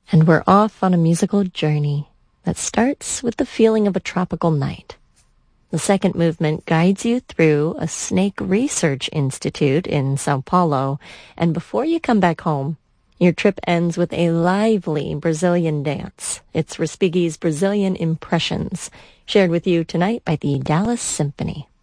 And we're off on a musical journey that starts with the feeling of a tropical night. The second movement guides you through a snake research institute in Sao Paulo, and before you come back home, your trip ends with a lively Brazilian dance. It's Respighi's Brazilian Impressions, shared with you tonight by the Dallas Symphony.